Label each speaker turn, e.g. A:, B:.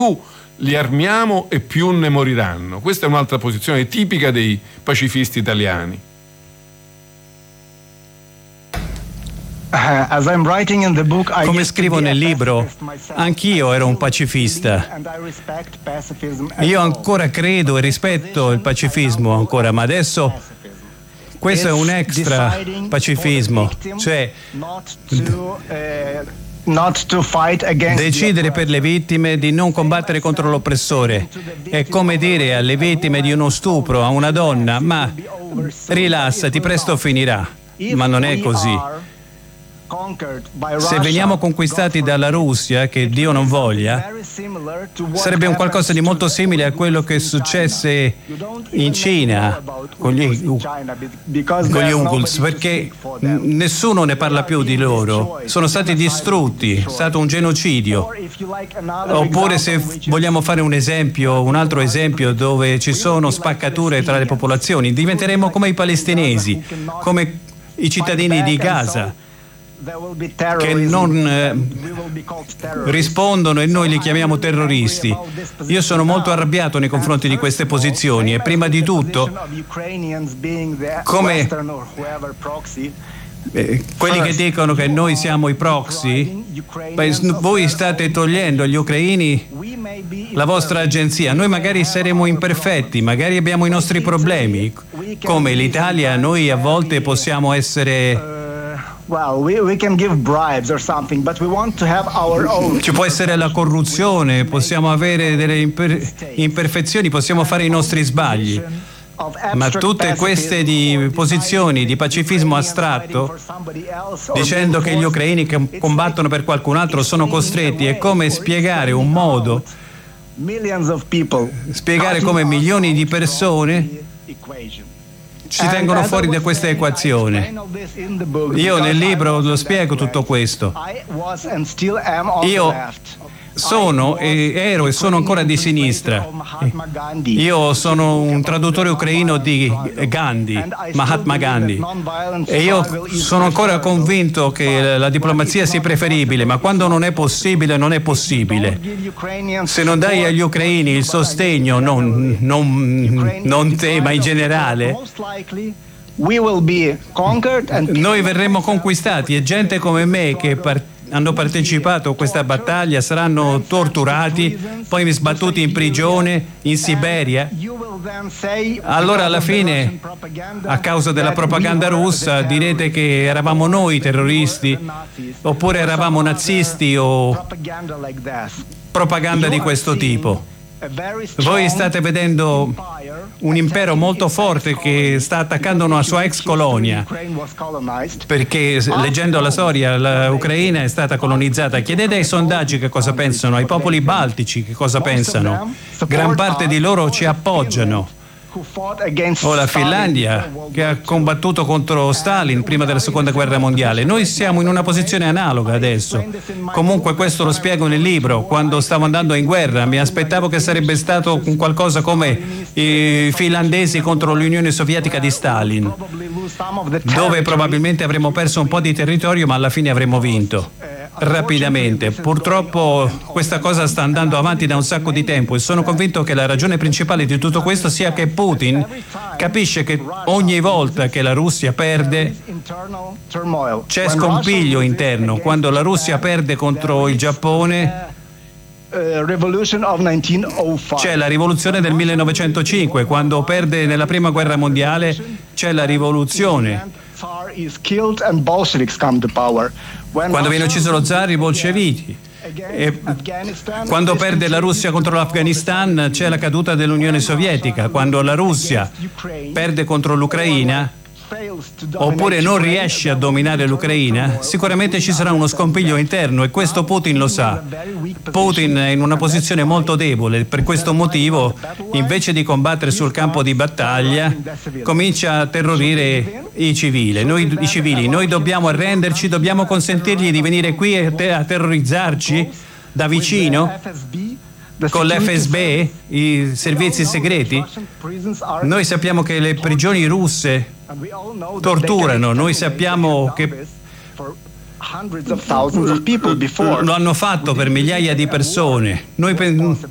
A: li armiamo e più ne moriranno. Questa è un'altra posizione tipica dei pacifisti italiani.
B: Come scrivo nel libro, anch'io ero un pacifista. Io ancora credo e rispetto il pacifismo ancora, ma adesso questo è un extra pacifismo, cioè decidere per le vittime di non combattere contro l'oppressore. È come dire alle vittime di uno stupro a una donna: ma rilassati, presto finirà. Ma non è così. Se veniamo conquistati dalla Russia, che Dio non voglia, sarebbe un qualcosa di molto simile a quello che successe in Cina con gli Uyghurs, perché nessuno ne parla più di loro, sono stati distrutti, è stato un genocidio. Oppure, se vogliamo fare un altro esempio dove ci sono spaccature tra le popolazioni, diventeremo come i palestinesi, come i cittadini di Gaza, che non rispondono e noi li chiamiamo terroristi. Io sono molto arrabbiato nei confronti di queste posizioni e prima di tutto come quelli che dicono che noi siamo i proxy, voi state togliendo agli ucraini la vostra agenzia. Noi magari saremo imperfetti, magari abbiamo i nostri problemi, come l'Italia noi a volte possiamo essere ci può essere la corruzione, possiamo avere delle imperfezioni, possiamo fare i nostri sbagli, ma tutte queste posizioni di pacifismo astratto, dicendo che gli ucraini che combattono per qualcun altro sono costretti, è come spiegare un modo, spiegare come milioni di persone ci tengono fuori da questa equazione. Io nel libro lo spiego tutto questo. Io ero e sono ancora di sinistra. Io sono un traduttore ucraino di Gandhi, Mahatma Gandhi, e io sono ancora convinto che la diplomazia sia preferibile, ma quando non è possibile, non è possibile. Se non dai agli ucraini il sostegno, non te, ma in generale, noi verremo conquistati e gente come me che hanno partecipato a questa battaglia saranno torturati, poi sbattuti in prigione in Siberia. Allora alla fine, a causa della propaganda russa, direte che eravamo noi terroristi, oppure eravamo nazisti o propaganda di questo tipo. Voi state vedendo un impero molto forte che sta attaccando una sua ex colonia, perché leggendo la storia l'Ucraina è stata colonizzata. Chiedete ai sondaggi che cosa pensano, ai popoli baltici che cosa pensano. Gran parte di loro ci appoggiano. O la Finlandia, che ha combattuto contro Stalin prima della seconda guerra mondiale. Noi siamo in una posizione analoga adesso. Comunque questo lo spiego nel libro. Quando stavo andando in guerra mi aspettavo che sarebbe stato qualcosa come i finlandesi contro l'Unione Sovietica di Stalin, dove probabilmente avremmo perso un po' di territorio, ma alla fine avremmo vinto rapidamente. Purtroppo questa cosa sta andando avanti da un sacco di tempo e sono convinto che la ragione principale di tutto questo sia che Putin capisce che ogni volta che la Russia perde c'è scompiglio interno. Quando la Russia perde contro il Giappone c'è la rivoluzione del 1905, quando perde nella prima guerra mondiale c'è la rivoluzione. Quando viene ucciso lo zar, i bolscevichi. E quando perde la Russia contro l'Afghanistan c'è la caduta dell'Unione Sovietica. Quando la Russia perde contro l'Ucraina, oppure non riesce a dominare l'Ucraina, sicuramente ci sarà uno scompiglio interno, e questo Putin lo sa. Putin è in una posizione molto debole, per questo motivo invece di combattere sul campo di battaglia comincia a terrorire i civili. Noi dobbiamo arrenderci, dobbiamo consentirgli di venire qui a terrorizzarci da vicino con l'FSB, i servizi segreti. Noi sappiamo che le prigioni russe torturano, noi sappiamo che lo hanno fatto per migliaia di persone. Noi